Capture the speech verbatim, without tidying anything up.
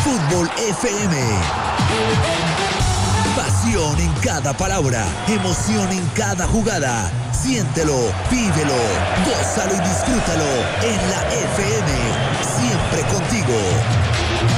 Fútbol F M. Pasión en cada palabra, emoción en cada jugada. Siéntelo, vívelo, gózalo y disfrútalo en la F M. Siempre contigo.